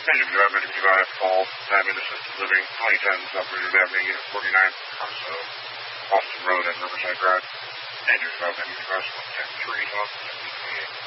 Benjamin Drive, Benjamin Drive, Paul, Diamond Assisted Living, 2010 South River Avenue, Unit 49, also Austin Road and Riverside Drive. Benjamin Drive, 110 3, South 58.